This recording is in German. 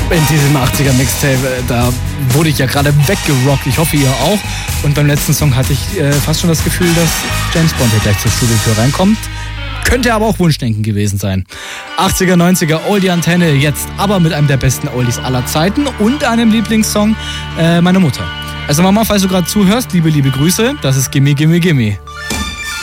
In diesem 80er Mixtape, da wurde ich ja gerade weggerockt. Ich hoffe, ihr auch. Und beim letzten Song hatte ich fast schon das Gefühl, dass James Bond hier gleich zur Studiotür reinkommt. Könnte aber auch Wunschdenken gewesen sein. 80er, 90er, Oldie Antenne, jetzt aber mit einem der besten Oldies aller Zeiten und einem Lieblingssong, meine Mutter. Also Mama, falls du gerade zuhörst, liebe Grüße, das ist Gimme, Gimme, Gimme.